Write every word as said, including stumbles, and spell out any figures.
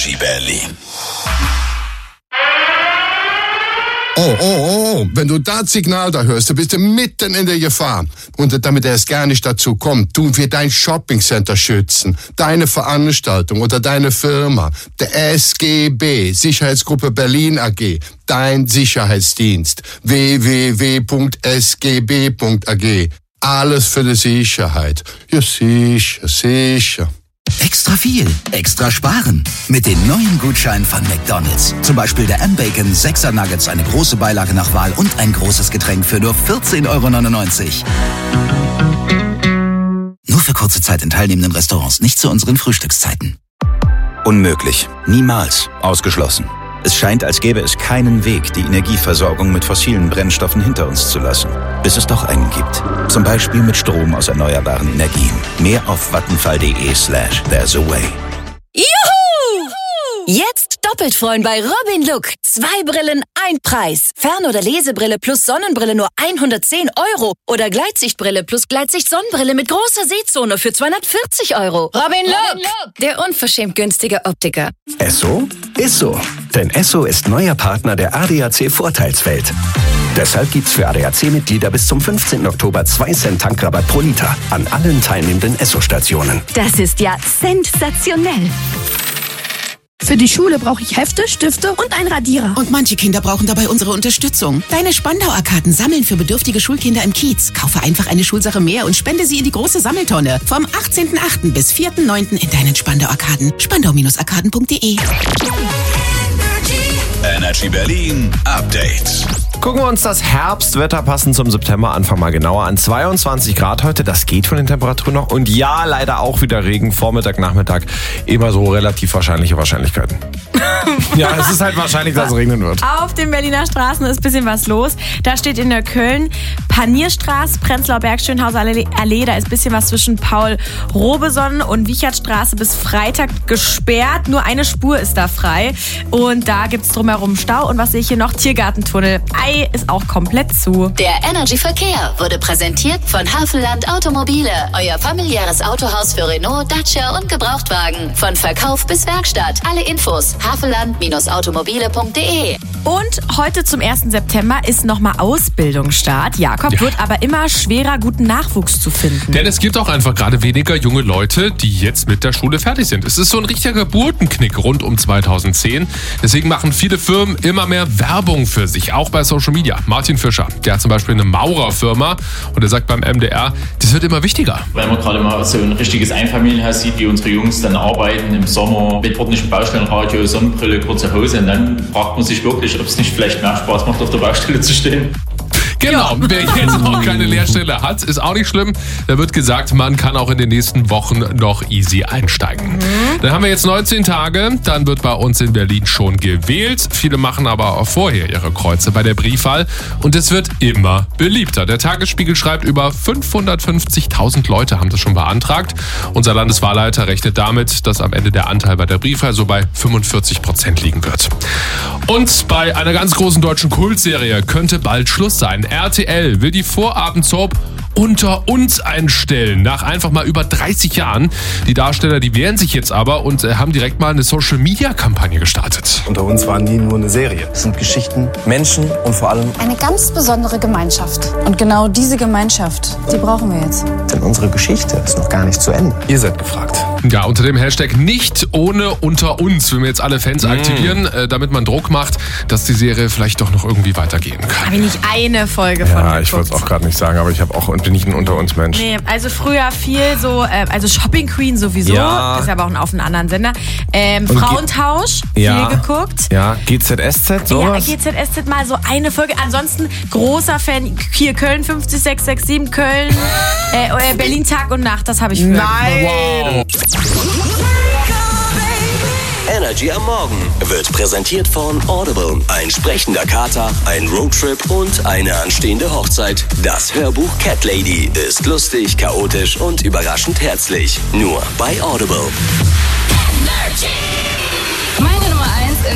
Energy Berlin. Oh, oh, oh, wenn du das Signal da hörst, dann bist du mitten in der Gefahr. Und damit er es gar nicht dazu kommt, tun wir dein Shoppingcenter schützen, deine Veranstaltung oder deine Firma, der S G B, Sicherheitsgruppe Berlin A G, dein Sicherheitsdienst, w w w punkt s g b punkt a g. Alles für die Sicherheit. Ja, sicher, sicher. Extra viel, extra sparen. Mit den neuen Gutscheinen von McDonald's. Zum Beispiel der M-Bacon sechser Nuggets, eine große Beilage nach Wahl und ein großes Getränk für nur vierzehn Euro neunundneunzig. Nur für kurze Zeit in teilnehmenden Restaurants, nicht zu unseren Frühstückszeiten. Unmöglich. Niemals. Ausgeschlossen. Es scheint, als gäbe es keinen Weg, die Energieversorgung mit fossilen Brennstoffen hinter uns zu lassen. Bis es doch einen gibt. Zum Beispiel mit Strom aus erneuerbaren Energien. Mehr auf vattenfall.de slash there's a way. Juhu! Jetzt doppelt freuen bei Robin Look. Zwei Brillen, ein Preis. Fern- oder Lesebrille plus Sonnenbrille nur hundertzehn Euro. Oder Gleitsichtbrille plus Gleitsicht-Sonnenbrille mit großer Sehzone für zweihundertvierzig Euro. Robin Look, Robin Look, der unverschämt günstige Optiker. Esso ist so. Denn Esso ist neuer Partner der A D A C-Vorteilswelt. Deshalb gibt's für A D A C-Mitglieder bis zum fünfzehnten Oktober zwei Cent Tankrabatt pro Liter an allen teilnehmenden Esso-Stationen. Das ist ja sensationell. Für die Schule brauche ich Hefte, Stifte und einen Radierer. Und manche Kinder brauchen dabei unsere Unterstützung. Deine Spandau-Arkaden sammeln für bedürftige Schulkinder im Kiez. Kaufe einfach eine Schulsache mehr und spende sie in die große Sammeltonne. Vom achtzehnten achten bis vierten neunten in deinen Spandau-Arkaden. spandau arkaden punkt de. Energy Berlin Update. Gucken wir uns das Herbstwetter passend zum September Anfang mal genauer an. zweiundzwanzig Grad heute, das geht von den Temperaturen noch. Und ja, leider auch wieder Regen, Vormittag, Nachmittag. Immer so relativ wahrscheinliche Wahrscheinlichkeiten. Ja, es ist halt wahrscheinlich, dass es regnen wird. Auf den Berliner Straßen ist ein bisschen was los. Da steht in der Köln Panierstraße, Prenzlauer Berg, Schönhauser Allee. Da ist ein bisschen was zwischen Paul-Robeson und Wichertstraße bis Freitag gesperrt. Nur eine Spur ist da frei. Und da gibt es drumherum Stau. Und was sehe ich hier noch? Tiergartentunnel. Ei ist auch komplett zu. Der Energy Verkehr wurde präsentiert von Havelland Automobile. Euer familiäres Autohaus für Renault, Dacia und Gebrauchtwagen. Von Verkauf bis Werkstatt. Alle Infos havelland automobile punkt de. Und heute zum ersten September ist nochmal Ausbildungsstart. Jakob, ja. Wird aber immer schwerer, guten Nachwuchs zu finden. Denn es gibt auch einfach gerade weniger junge Leute, die jetzt mit der Schule fertig sind. Es ist so ein richtiger Geburtenknick rund um zweitausendzehn. Deswegen machen viele Firmen immer mehr Werbung für sich, auch bei Social Media. Martin Fischer, der hat zum Beispiel eine Maurerfirma und er sagt beim M D R, das wird immer wichtiger. Weil man gerade mal so ein richtiges Einfamilienhaus sieht, wie unsere Jungs dann arbeiten im Sommer mit ordentlichem Baustellenradio, Sonnenbrille, kurze Hose, und dann fragt man sich wirklich, ob es nicht vielleicht mehr Spaß macht, auf der Baustelle zu stehen. Genau, wer jetzt auch keine Lehrstelle hat, ist auch nicht schlimm. Da wird gesagt, man kann auch in den nächsten Wochen noch easy einsteigen. Mhm. Dann haben wir jetzt neunzehn Tage, dann wird bei uns in Berlin schon gewählt. Viele machen aber auch vorher ihre Kreuze bei der Briefwahl und es wird immer beliebter. Der Tagesspiegel schreibt, über fünfhundertfünfzigtausend Leute haben das schon beantragt. Unser Landeswahlleiter rechnet damit, dass am Ende der Anteil bei der Briefwahl so bei fünfundvierzig Prozent liegen wird. Und bei einer ganz großen deutschen Kultserie könnte bald Schluss sein. R T L will die Vorabendsoap Unter uns einstellen. Nach einfach mal über dreißig Jahren. Die Darsteller, die wehren sich jetzt aber und äh, haben direkt mal eine Social-Media-Kampagne gestartet. Unter uns war nie nur eine Serie. Es sind Geschichten, Menschen und vor allem eine ganz besondere Gemeinschaft. Und genau diese Gemeinschaft, die brauchen wir jetzt. Denn unsere Geschichte ist noch gar nicht zu Ende. Ihr seid gefragt. Ja, unter dem Hashtag nicht ohne unter uns will wir jetzt alle Fans mm. aktivieren, äh, damit man Druck macht, dass die Serie vielleicht doch noch irgendwie weitergehen kann. Habe ich nicht eine Folge von Ja, ich wollte es auch gerade nicht sagen, aber ich habe auch bin nicht ein unter uns Mensch. Nee, also früher viel so, äh, also Shopping Queen sowieso, ja. Ist aber auch auf einem anderen Sender. Ähm, Frauentausch, ja. viel geguckt. Ja, G Z S Z, sowas? Ja, G Z S Z mal so eine Folge. Ansonsten großer Fan, hier Köln fünfzig sechs sechs sieben, Köln, äh, Berlin Tag und Nacht, das habe ich für. Nein! Wow. Energy am Morgen wird präsentiert von Audible. Ein sprechender Kater, ein Roadtrip und eine anstehende Hochzeit. Das Hörbuch Cat Lady ist lustig, chaotisch und überraschend herzlich. Nur bei Audible. Meine Nummer eins in